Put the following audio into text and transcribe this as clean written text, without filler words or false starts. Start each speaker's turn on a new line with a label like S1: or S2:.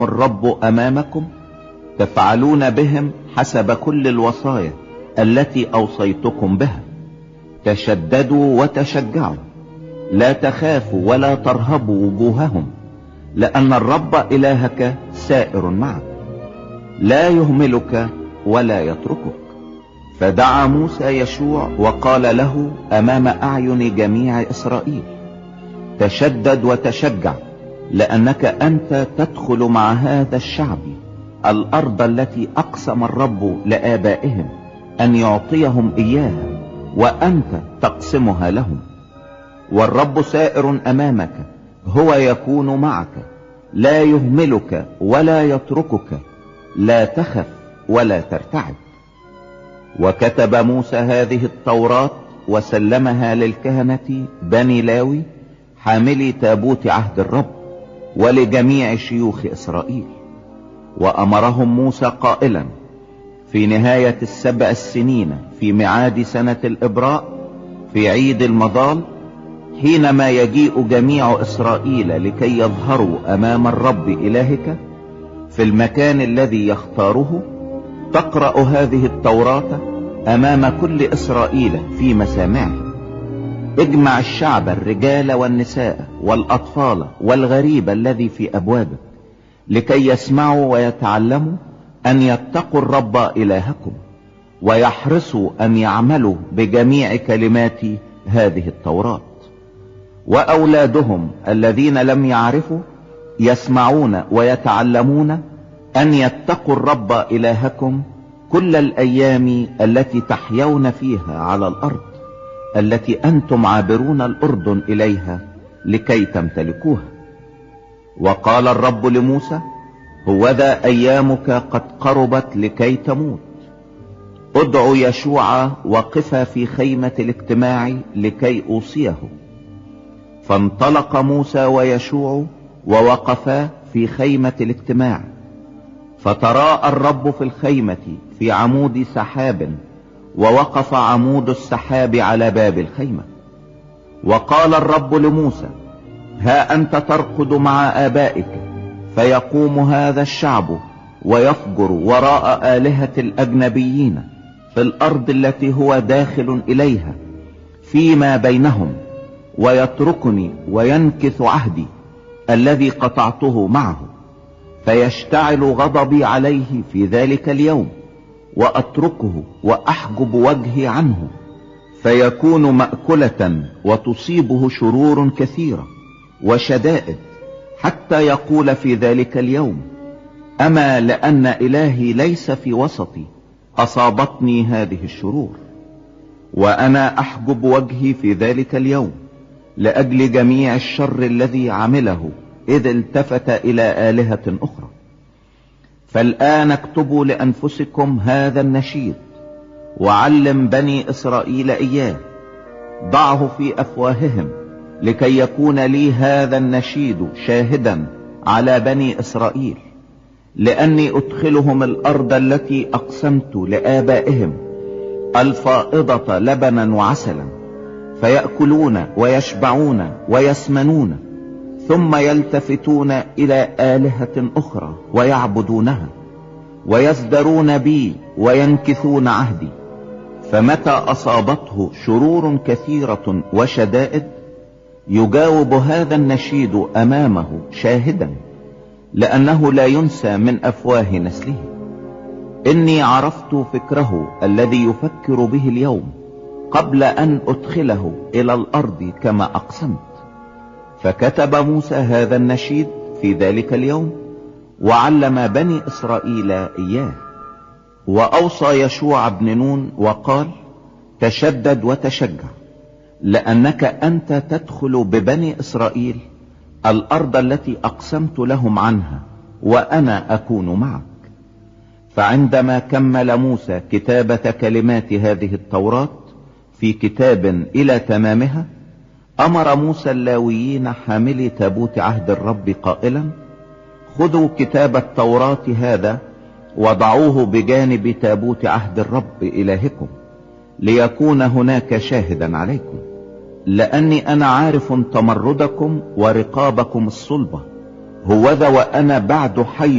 S1: الرب امامكم تفعلون بهم حسب كل الوصايا التي اوصيتكم بها. تشددوا وتشجعوا، لا تخافوا ولا ترهبوا وجوههم، لان الرب الهك سائر معك، لا يهملك ولا يتركك. فدعا موسى يشوع وقال له امام اعين جميع اسرائيل: تشدد وتشجع، لانك انت تدخل مع هذا الشعب الارض التي اقسم الرب لآبائهم ان يعطيهم اياها، وانت تقسمها لهم. والرب سائر امامك، هو يكون معك، لا يهملك ولا يتركك، لا تخف ولا ترتعب. وكتب موسى هذه التوراة وسلمها للكهنة بني لاوي حاملي تابوت عهد الرب، ولجميع شيوخ اسرائيل. وامرهم موسى قائلا: في نهاية 7 سنين في ميعاد سنة الابراء في عيد المضال، حينما يجيء جميع اسرائيل لكي يظهروا امام الرب الهك في المكان الذي يختاره، تقرأ هذه التوراة امام كل اسرائيل في مسامعهم. اجمع الشعب الرجال والنساء والاطفال والغريب الذي في ابوابك، لكي يسمعوا ويتعلموا ان يتقوا الرب الهكم، ويحرصوا ان يعملوا بجميع كلمات هذه التوراة. واولادهم الذين لم يعرفوا يسمعون ويتعلمون ان يتقوا الرب الهكم كل الايام التي تحيون فيها على الارض التي انتم عابرون الاردن اليها لكي تمتلكوها. وقال الرب لموسى: هوذا ايامك قد قربت لكي تموت. ادعوا يشوع وقفا في خيمة الاجتماع لكي اوصيه. فانطلق موسى ويشوع ووقفا في خيمة الاجتماع، فتراءى الرب في الخيمة في عمود سحاب، ووقف عمود السحاب على باب الخيمة. وقال الرب لموسى: ها انت ترقد مع آبائك، فيقوم هذا الشعب ويفجر وراء آلهة الأجنبيين في الأرض التي هو داخل إليها فيما بينهم، ويتركني وينكث عهدي الذي قطعته معه، فيشتعل غضبي عليه في ذلك اليوم، وأتركه وأحجب وجهي عنه، فيكون مأكلة وتصيبه شرور كثيرة وشدائد، حتى يقول في ذلك اليوم: أما لأن إلهي ليس في وسطي أصابتني هذه الشرور. وأنا أحجب وجهي في ذلك اليوم لأجل جميع الشر الذي عمله إذ التفت إلى آلهة أخرى. فالآن اكتبوا لأنفسكم هذا النشيد، وعلم بني إسرائيل إياه، ضعه في أفواههم، لكي يكون لي هذا النشيد شاهدا على بني إسرائيل، لأني أدخلهم الأرض التي أقسمت لآبائهم الفائضة لبنا وعسلا، فيأكلون ويشبعون ويسمنون، ثم يلتفتون إلى آلهة أخرى ويعبدونها، ويزدرون بي وينكثون عهدي. فمتى أصابته شرور كثيرة وشدائد، يجاوب هذا النشيد أمامه شاهدا، لأنه لا ينسى من أفواه نسله. إني عرفت فكره الذي يفكر به اليوم قبل أن أدخله إلى الأرض كما أقسمت. فكتب موسى هذا النشيد في ذلك اليوم، وعلم بني إسرائيل إياه. وأوصى يشوع بن نون وقال: تشدد وتشجع، لأنك أنت تدخل ببني إسرائيل الأرض التي أقسمت لهم عنها، وأنا أكون معك. فعندما كمل موسى كتابة كلمات هذه التوراة في كتاب إلى تمامها، أمر موسى اللاويين حاملي تابوت عهد الرب قائلا: خذوا كتاب التوراة هذا وضعوه بجانب تابوت عهد الرب إلهكم، ليكون هناك شاهدا عليكم، لأني أنا عارف تمردكم ورقابكم الصلبة، هوذا وأنا بعد حي